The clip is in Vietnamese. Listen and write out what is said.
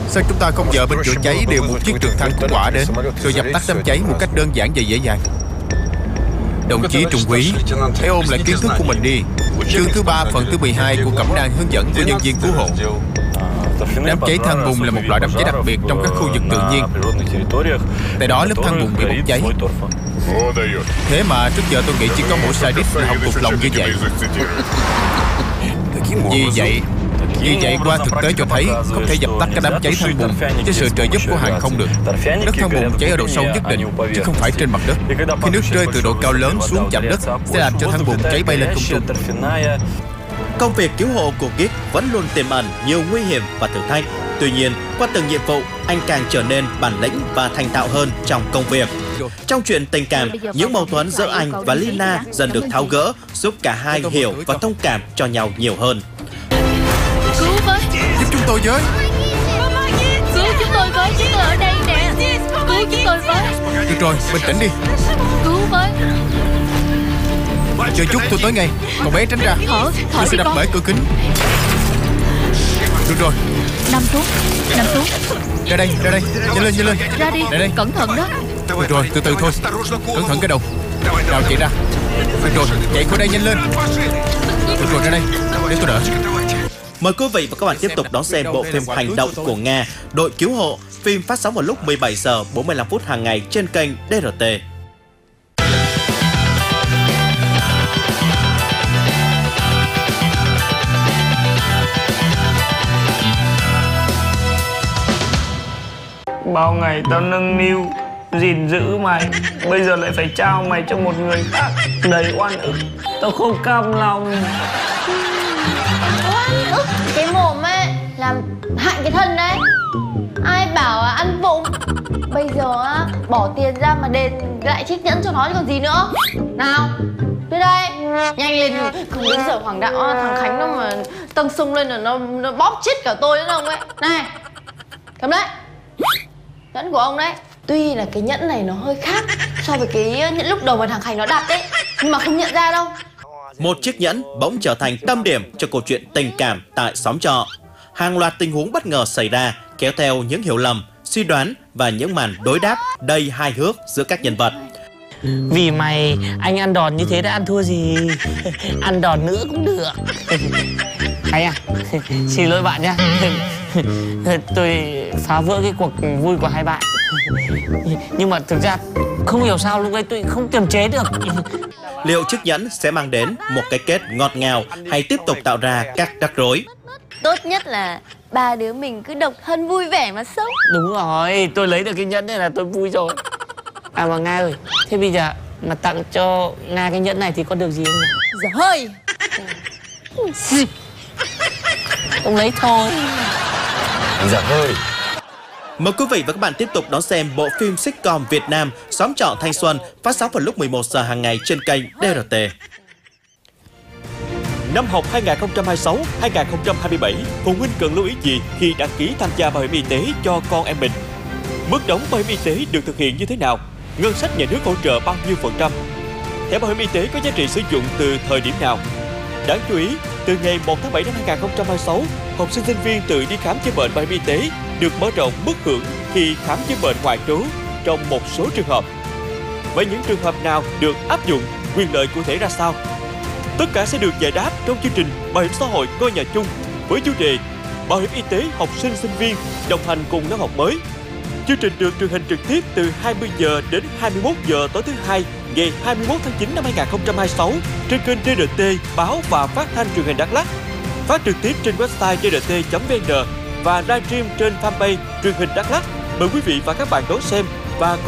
Sao chúng ta không nhờ bên chữa cháy điều một chiếc trực thăng cứu hỏa đến, rồi dập tắt đám cháy một cách đơn giản và dễ dàng? Đồng chí Trung úy, hãy ôn lại kiến thức của mình đi. Chương thứ 3 phần thứ 12 của cẩm nang hướng dẫn của nhân viên cứu hộ. Đám cháy than bùn là một loại đám cháy đặc biệt trong các khu vực tự nhiên. Tại đó lớp than bùn bị bốc cháy. Thế mà trước giờ tôi nghĩ chỉ có mỗi Sadis là học thuộc lòng như vậy. Vì vậy qua thực tế cho thấy không thể dập tắt cái đám cháy than bùn với sự trợ giúp của hàng không được. Đất than bùn cháy ở độ sâu nhất định chứ không phải trên mặt đất. Khi nước rơi từ độ cao lớn xuống chạm đất sẽ làm cho than bùn cháy bay lên không trung. Công việc cứu hộ của Geek vẫn luôn tiềm ẩn nhiều nguy hiểm và thử thách. Tuy nhiên, qua từng nhiệm vụ, anh càng trở nên bản lĩnh và thành thạo hơn trong công việc. Trong chuyện tình cảm, những mâu thuẫn giữa anh và Lina dần được tháo gỡ, giúp cả hai hiểu và thông cảm cho nhau nhiều hơn. Cứu với! Giúp chúng tôi với! Cứu chúng tôi với! Chúng tôi ở đây nè! Cứu chúng tôi với! Được rồi, bình tĩnh đi. Cứu với! Chờ chút, tôi tới ngay. Cậu bé tránh ra. Thở Tôi sẽ đi đập con. bể cửa kính. Được rồi. Nằm xuống. Ra đây. Nhanh lên. Ra đi. Đây. Cẩn thận đó. Được rồi, từ từ thôi. Cẩn thận cái đầu. Nào, chạy ra. Được rồi, chạy khỏi đây nhanh lên. Được rồi, ra đây. Để tôi đỡ. Mời quý vị và các bạn tiếp tục đón xem bộ phim hành động của Nga, Đội cứu hộ. Phim phát sóng vào lúc 17 giờ 45 phút hàng ngày trên kênh DRT. Bao ngày tao nâng niu gìn giữ mày, bây giờ lại phải trao mày cho một người khác đầy oan ức. Tao không cam lòng. Oan ức cái mồm ấy làm hại cái thân đấy. Ai bảo ăn vụng. Bây giờ bỏ tiền ra mà đền lại chiếc nhẫn cho nó chứ còn gì nữa. Nào, tới đây, nhanh lên. Không đến giờ Hoàng đạo thằng Khánh nó mà tâng sung lên là nó bóp chết cả tôi nữa ông ấy. Này, cầm đấy. Nhẫn của ông đấy. Tuy là cái nhẫn này nó hơi khác so với cái nhẫn lúc đầu mà thằng Khánh nó đặt đấy, nhưng mà không nhận ra đâu. Một chiếc nhẫn bỗng trở thành tâm điểm cho câu chuyện tình cảm tại xóm trọ. Hàng loạt tình huống bất ngờ xảy ra, kéo theo những hiểu lầm, suy đoán và những màn đối đáp đầy hài hước giữa các nhân vật. Vì mày, anh ăn đòn như thế đã ăn thua gì. Ăn đòn nữa cũng được. Hay à? Xin lỗi bạn nhá. Tôi phá vỡ cái cuộc vui của hai bạn. Nhưng mà thực ra không hiểu sao lúc ấy tôi không kiềm chế được. Liệu chiếc nhẫn sẽ mang đến một cái kết ngọt ngào hay tiếp tục tạo ra các rắc rối? Tốt nhất là ba đứa mình cứ độc thân vui vẻ mà sống. Đúng rồi, tôi lấy được cái nhẫn này là tôi vui rồi. À mà Nga ơi, thế bây giờ mà tặng cho Nga cái nhẫn này thì có được gì không nhỉ? Giời hơi. Ông lấy thôi. Dạ hơi. Mời quý vị và các bạn tiếp tục đón xem bộ phim sitcom Việt Nam Xóm trọ thanh xuân phát sóng vào lúc 11 giờ hàng ngày trên kênh DRT. Năm học 2026-2027, phụ huynh cần lưu ý gì khi đăng ký tham gia bảo hiểm y tế cho con em mình? Mức đóng bảo hiểm y tế được thực hiện như thế nào? Ngân sách nhà nước hỗ trợ bao nhiêu %? Thẻ bảo hiểm y tế có giá trị sử dụng từ thời điểm nào? Đáng chú ý, từ ngày 1 tháng 7 năm 2026, học sinh sinh viên tự đi khám chữa bệnh bảo hiểm y tế được mở rộng mức hưởng khi khám chữa bệnh ngoại trú trong một số trường hợp. Vậy những trường hợp nào được áp dụng, quyền lợi cụ thể ra sao? Tất cả sẽ được giải đáp trong chương trình Bảo hiểm xã hội ngôi nhà chung với chủ đề Bảo hiểm y tế học sinh sinh viên đồng hành cùng năm học mới. Chương trình được truyền hình trực tiếp từ 20 giờ đến 21 giờ tối thứ Hai ngày 21 tháng 9 năm 2026 trên kênh DRT báo và phát thanh truyền hình Đắk Lắk. Phát trực tiếp trên website drt.vn và livestream trên fanpage truyền hình Đắk Lắk. Mời quý vị và các bạn đón xem và cùng